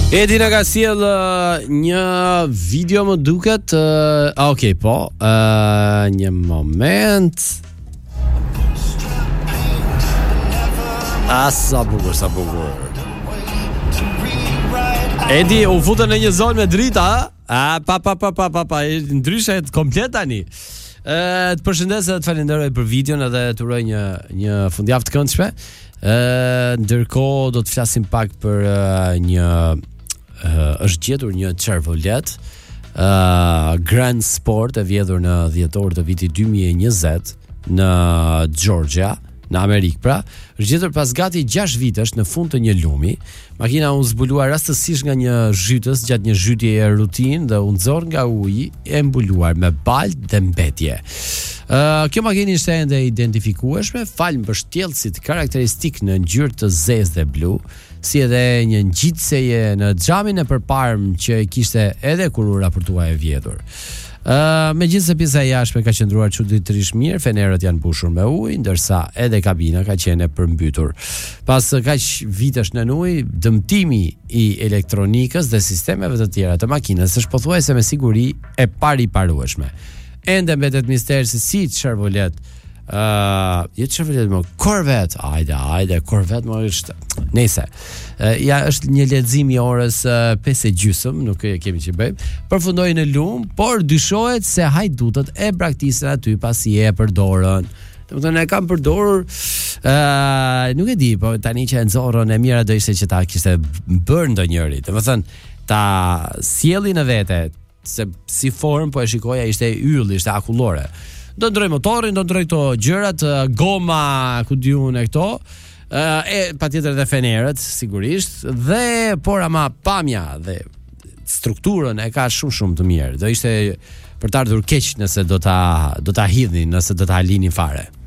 Edi na ka sjell një video më duket, okay, po, një moment. Sa bukur. Edi u futën në një zonë me drita, pa, ndryshe komplet tani. Të përshëndes dhe të falenderoj për videon edhe të uroj një fundjavë të këndshme. Ndërkohë do të flasim pak për është gjetur një Chevrolet Grand Sport e vjedhur në dhjetor të vitit 2020 në Georgia, në Amerikë. Pra, është gjetur pas gati 6 vitesh në fund të një lumi. Makina u zbuluar rastësisht nga një zhytës gjatë një zhytjeje rutinë dhe u nxorr nga uji e mbuluar me balë dhe mbetje. Kjo makinë ishte ende identifikueshme fal mbështjellësit karakteristik në ngjyrë të zezë dhe blu, si edhe një ngjitseje në xhamin e përparëm që e kishte edhe kur u raportua e vjedhur. Megjithëse pjesa e jashtme ka qëndruar çuditërisht mirë, fenerët janë mbushur me ujë, ndërsa edhe kabina ka qenë e përmbytur. Pas kaq vitesh në ujë, dëmtimi i elektronikës dhe sistemeve të tjera të makinës është pothuajse me siguri e pariparueshme. Ende mbetet mister se si Chevrolet, Chevrolet më Corvette, ajde, Corvette më është, nejse, është një lexim i orës 5:30, nuk kemi që bëjmë, përfundoi në lum, por dyshohet se hajdutët e braktisën aty pasi e përdorën. Domethënë e kam përdorur, nuk e di, po tani që e nxorrën e mira do ishte që ta kishte bërë ndonjëri. Domethënë ta sjelli në vete, se si form po e shikoja ishte yll, ishte akullore. Do ndroj motorin, do ndroj këto gjërat, goma, ku diun e këto, patjetër edhe fenerët, sigurisht, dhe por ama pamja dhe strukturën e ka shumë të mirë. Do ishte për të ardhur keq nëse do ta hidhnin, nëse do ta halinin fare.